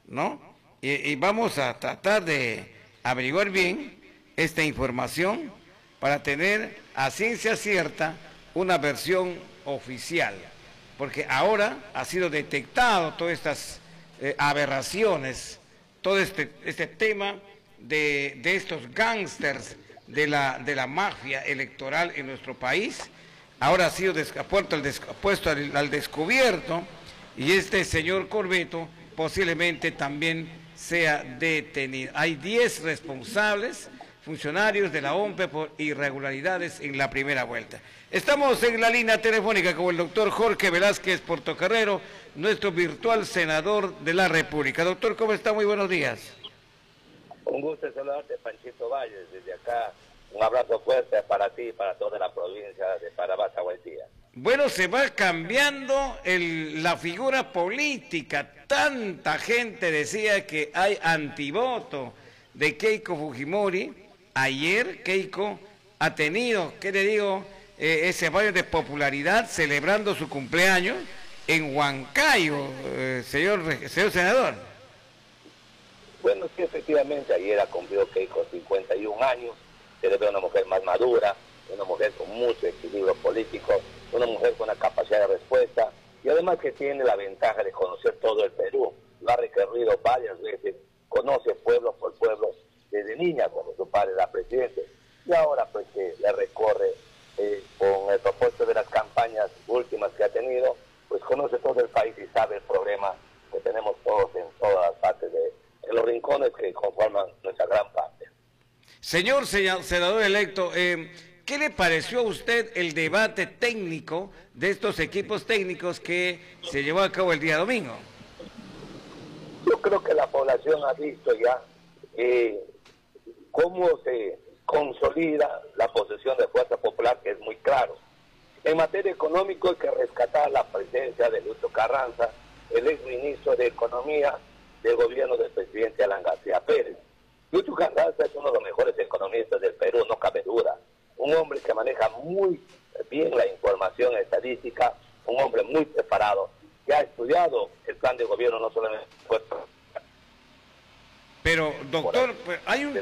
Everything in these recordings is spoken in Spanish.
¿no? Y vamos a tratar de averiguar bien esta información para tener a ciencia cierta una versión oficial, porque ahora ha sido detectado todas estas aberraciones, todo este tema de estos gángsters de la mafia electoral en nuestro país. Ahora ha sido puesto al descubierto, y este señor Corbeto posiblemente también sea detenido. Hay 10 responsables, funcionarios de la OMPE, por irregularidades en la primera vuelta. Estamos en la línea telefónica con el doctor Jorge Velázquez Portocarrero, nuestro virtual senador de la República. Doctor, ¿cómo está? Muy buenos días. Un gusto saludarte, Panchito Valles, desde acá. Un abrazo fuerte para ti y para toda la provincia de Parabá, Zahualtía. Bueno, se va cambiando la figura política. Tanta gente decía que hay antivoto de Keiko Fujimori. Ayer Keiko ha tenido, ¿qué le digo?, ese baño de popularidad celebrando su cumpleaños en Huancayo, señor senador. Bueno, sí, efectivamente, ayer ha cumplido Keiko 51 años. Se le ve una mujer más madura, una mujer con mucho equilibrio político, una mujer con una capacidad de respuesta y además que tiene la ventaja de conocer todo el Perú. Lo ha recorrido varias veces, conoce pueblo por pueblo desde niña cuando su padre era presidente y ahora pues que le recorre con el propósito de las campañas últimas que ha tenido, pues conoce todo el país y sabe el problema que tenemos todos en todas las partes en los rincones que conforman nuestra gran parte. Señor senador electo, ¿qué le pareció a usted el debate técnico de estos equipos técnicos que se llevó a cabo el día domingo? Yo creo que la población ha visto ya cómo se consolida la posesión de Fuerza Popular, que es muy claro. En materia económica hay que rescatar la presencia de Lucho Carranza, el exministro de Economía del gobierno del presidente Alan García Pérez. Lucho Carranza es uno de los mejores economistas del Perú, no cabe duda. Un hombre que maneja muy bien la información estadística, un hombre muy preparado, que ha estudiado el plan de gobierno no solamente... Pero, doctor, hay un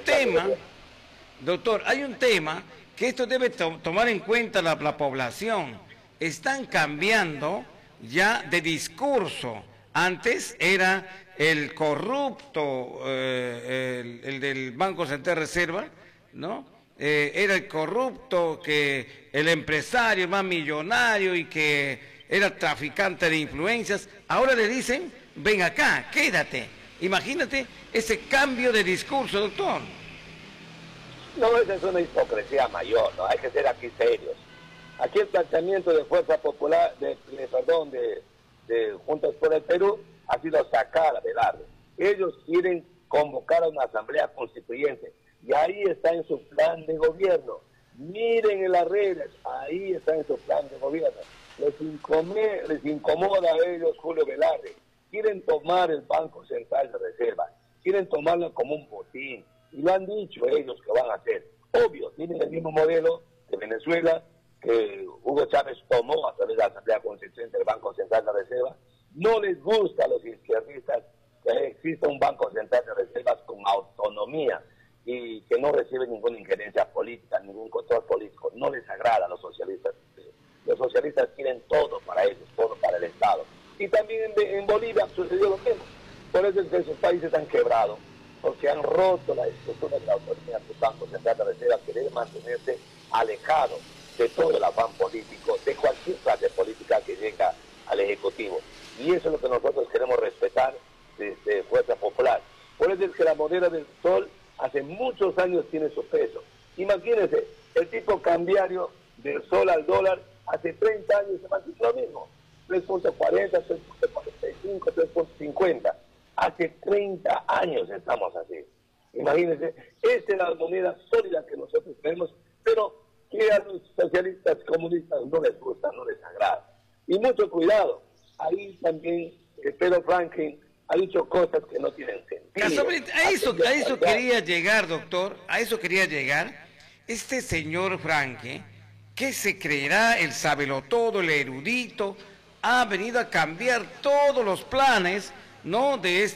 tema que esto debe tomar en cuenta la población. Están cambiando ya de discurso. Antes era el corrupto, el del Banco Central de Reserva, ¿no? Era el corrupto, que el empresario más millonario y que era traficante de influencias. Ahora le dicen, ven acá, quédate. Imagínate ese cambio de discurso, doctor. No, esa es una hipocresía mayor, ¿no? Hay que ser aquí serios. Aquí el planteamiento de Fuerza Popular, de Juntos por el Perú, ha sido sacar a Velarde. Ellos quieren convocar a una asamblea constituyente y ahí está en su plan de gobierno. Miren en las redes, ahí está en su plan de gobierno. Les incomoda a ellos Julio Velarde. Quieren tomar el Banco Central de Reserva, quieren tomarlo como un botín y lo han dicho ellos que van a hacer. Obvio, tienen el mismo modelo de Venezuela que Hugo Chávez tomó a través de la Asamblea Constituyente del Banco Central de Reserva. No les gusta a los izquierdistas que exista un Banco Central de Reservas con autonomía y que no recibe ninguna injerencia política, ningún control político. No les agrada a los socialistas. Los socialistas quieren todo para ellos, todo para el Estado. Y también en Bolivia sucedió lo mismo. Por eso es que esos países han quebrado, porque han roto la estructura de la autonomía del Banco Central de Reserva, que debe mantenerse alejado de todo el afán político, de cualquier clase política que llega al Ejecutivo. Y eso es lo que nosotros queremos respetar desde Fuerza Popular. Por eso es que la moneda del sol hace muchos años tiene su peso. Imagínense, el tipo cambiario del sol al dólar hace 30 años se mantiene lo mismo. 3.40, 3.45, 3.50. Hace 30 años estamos así. Imagínense, esta es la moneda sólida que nosotros tenemos, pero que a los socialistas comunistas no les gusta, no les agrada. Y mucho cuidado, ahí también Pedro Franklin ha dicho cosas que no tienen sentido. A eso quería llegar, doctor, a eso quería llegar. Este señor Franklin, que se creerá el sabelotodo, el erudito, ha venido a cambiar todos los planes, ¿no?, de